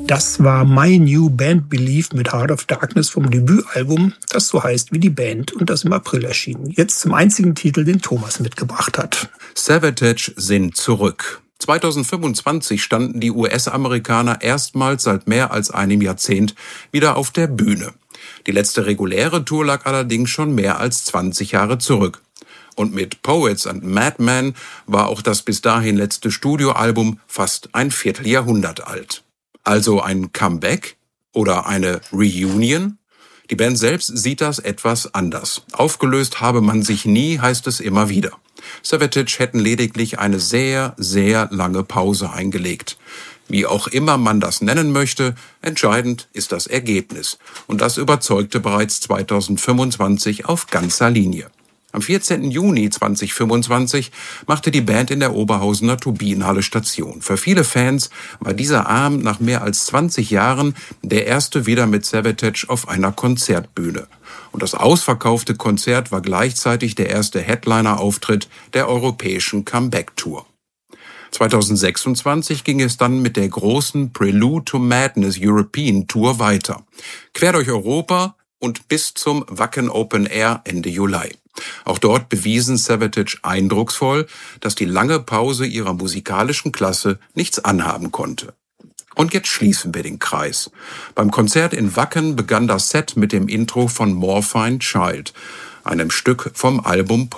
Das war My New Band Belief mit Heart of Darkness vom Debütalbum, das so heißt wie die Band und das im April erschien. Jetzt zum einzigen Titel, den Thomas mitgebracht hat. Savatage sind zurück. 2025 standen die US-Amerikaner erstmals seit mehr als einem Jahrzehnt wieder auf der Bühne. Die letzte reguläre Tour lag allerdings schon mehr als 20 Jahre zurück. Und mit Poets and Madmen war auch das bis dahin letzte Studioalbum fast ein Vierteljahrhundert alt. Also ein Comeback oder eine Reunion? Die Band selbst sieht das etwas anders. Aufgelöst habe man sich nie, heißt es immer wieder. Savatage hätten lediglich eine sehr, sehr lange Pause eingelegt. Wie auch immer man das nennen möchte, entscheidend ist das Ergebnis. Und das überzeugte bereits 2025 auf ganzer Linie. Am 14. Juni 2025 machte die Band in der Oberhausener Turbinenhalle Station. Für viele Fans war dieser Abend nach mehr als 20 Jahren der erste wieder mit Savatage auf einer Konzertbühne. Und das ausverkaufte Konzert war gleichzeitig der erste Headliner-Auftritt der europäischen Comeback-Tour. 2026 ging es dann mit der großen Prelude to Madness European Tour weiter. Quer durch Europa und bis zum Wacken Open Air Ende Juli. Auch dort bewiesen Savatage eindrucksvoll, dass die lange Pause ihrer musikalischen Klasse nichts anhaben konnte. Und jetzt schließen wir den Kreis. Beim Konzert in Wacken begann das Set mit dem Intro von Morphine Child, einem Stück vom Album